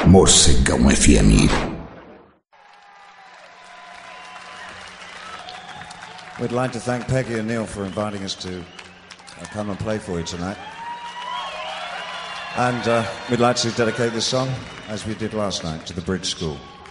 Morcegão FM. We'd like to thank Peggy and Neil for inviting us to come and play for you tonight. And we'd like to dedicate this song, as we did last night, to the Bridge School.